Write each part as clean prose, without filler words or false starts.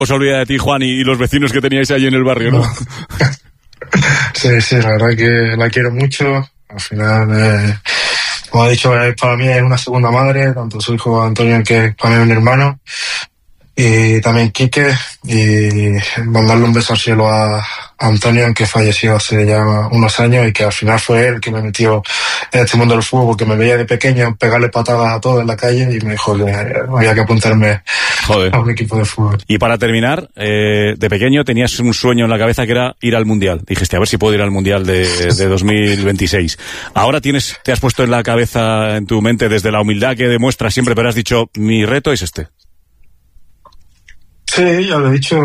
os olvida de ti, Juan, y los vecinos que teníais ahí en el barrio, ¿no? Sí, la verdad que la quiero mucho. Al final, como he dicho, para mí es una segunda madre, tanto su hijo Antonio, que para mí es un hermano, y también Quique, y mandarle un beso al cielo a Antonio, que falleció hace ya unos años, y que al final fue él que me metió en este mundo del fútbol, porque me veía de pequeño pegarle patadas a todos en la calle y me dijo que había que apuntarme a un equipo de fútbol. Y para terminar, de pequeño tenías un sueño en la cabeza que era ir al Mundial. Dijiste, a ver si puedo ir al Mundial de 2026. Ahora te has puesto en la cabeza, en tu mente, desde la humildad que demuestras siempre, pero has dicho, mi reto es este. Sí, ya lo he dicho,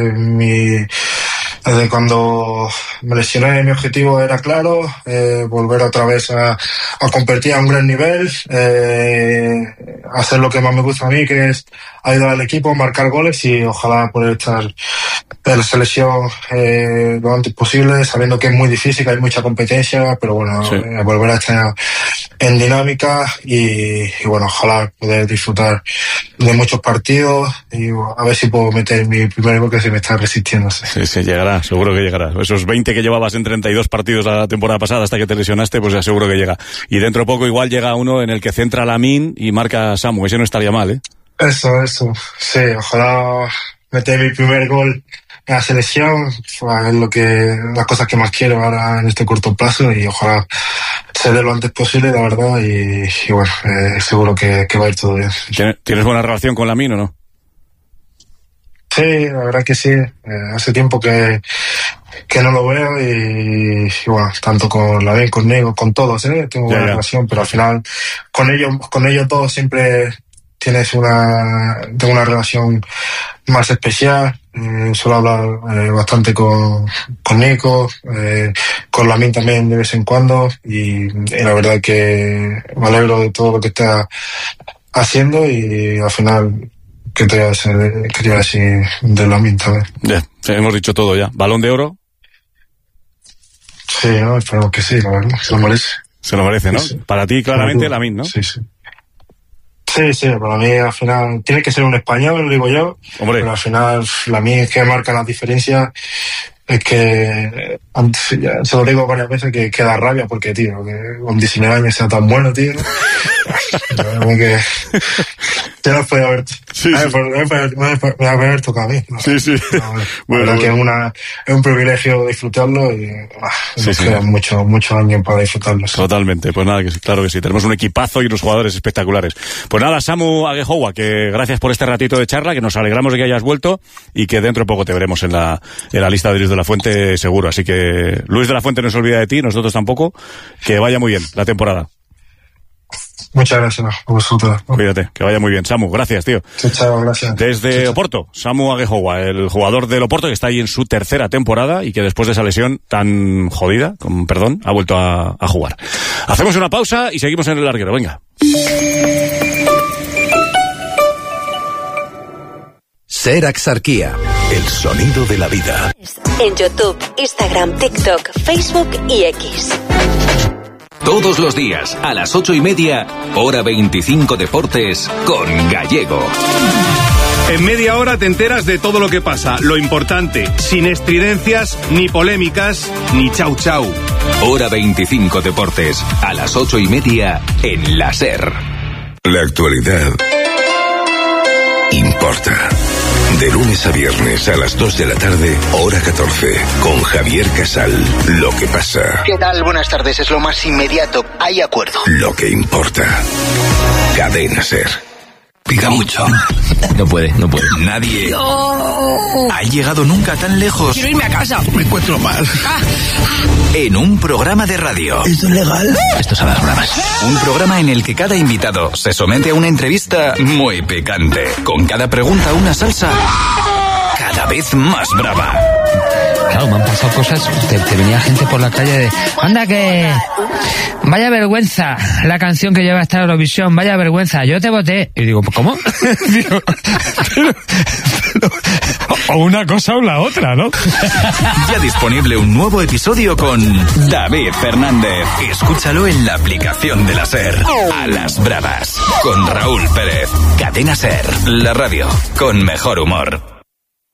desde cuando me lesioné, mi objetivo era claro, volver otra vez a competir a un gran nivel, hacer lo que más me gusta a mí, que es ayudar al equipo, marcar goles y ojalá poder estar en la selección lo antes posible, sabiendo que es muy difícil, que hay mucha competencia, pero bueno, sí. Volver a estar en dinámica y bueno, ojalá poder disfrutar de muchos partidos y a ver si puedo meter mi primer gol, que se me está resistiendo. Sí, llegará, seguro que llegará. Esos 20 que llevabas en 32 partidos la temporada pasada hasta que te lesionaste, pues ya seguro que llega. Y dentro de poco igual llega uno en el que centra Lamine y marca Samu, ese no estaría mal, ¿eh? Eso, sí, ojalá meter mi primer gol en la selección, es las cosas que más quiero ahora en este corto plazo, y ojalá se dé lo antes posible, la verdad, y bueno, seguro que va a ir todo bien. ¿Tienes buena relación con Lamine o no? Sí, la verdad que sí, hace tiempo que no lo veo y bueno, tanto con Lamine, conmigo, con todos, tengo buena relación, pero al final con ellos todos siempre tengo una relación más especial. Suelo hablar bastante con Nico, con Lamine también de vez en cuando, y la verdad que me alegro de todo lo que está haciendo, y al final quería decir de Lamine también. Ya, hemos dicho todo ya. ¿Balón de oro? Sí, ¿no? Esperemos que sí, la verdad, se lo merece. Se lo merece, ¿no? Sí. Para ti, claramente, Lamine, ¿no? Sí. Sí, para mí al final tiene que ser un español, lo digo yo. Hombre. Pero al final Lamine es que marca las diferencias. Es que se lo digo varias veces que da rabia porque, tío, que con 19 años sea tan bueno, tío. Que ya no puede haber. Sí. Me haber tocado a mí, ¿no? Sí. Bueno, que es un privilegio disfrutarlo y nos quedan muchos años para disfrutarlo. Totalmente, pues nada, claro que sí. Tenemos un equipazo y unos jugadores espectaculares. Pues nada, Samu Aguejoa, que gracias por este ratito de charla, que nos alegramos de que hayas vuelto y que dentro de poco te veremos en la lista de Luis de la Fuente seguro. Así que Luis de la Fuente no se olvida de ti, nosotros tampoco. Que vaya muy bien la temporada. Muchas gracias a vosotros. Cuídate, que vaya muy bien. Samu, gracias, tío. Chao, gracias. Desde Oporto, Samu Aguejoa, el jugador del Oporto que está ahí en su tercera temporada y que después de esa lesión tan jodida, con perdón, ha vuelto a jugar. Hacemos una pausa y seguimos en el larguero, venga. Ser Axarquía, el sonido de la vida. En YouTube, Instagram, TikTok, Facebook y X. Todos los días, a las 8:30, Hora 25 Deportes, con Gallego. En media hora te enteras de todo lo que pasa, lo importante, sin estridencias, ni polémicas, ni chau chau. Hora 25 Deportes, a las 8:30, en la SER. La actualidad importa. De lunes a viernes a las 2 de la tarde, hora 14, con Javier Casal. Lo que pasa. ¿Qué tal? Buenas tardes, es lo más inmediato. Hay acuerdo. Lo que importa. Cadena SER. Pica mucho. No puede. Nadie ha llegado nunca tan lejos. Quiero irme a casa. Me encuentro mal. En un programa de radio. ¿Esto es legal? Esto sabe a programas. Un programa en el que cada invitado se somete a una entrevista muy picante. Con cada pregunta una salsa cada vez más brava. Claro, me han pasado cosas. Te venía gente por la calle de... ¡Anda que... Vaya vergüenza la canción que lleva esta Eurovisión! ¡Vaya vergüenza! Yo te voté. Y digo, ¿cómo? Digo, pero, o una cosa o la otra, ¿no? Ya disponible un nuevo episodio con David Fernández. Escúchalo en la aplicación de la SER. A las bravas. Con Raúl Pérez. Cadena SER. La radio con mejor humor.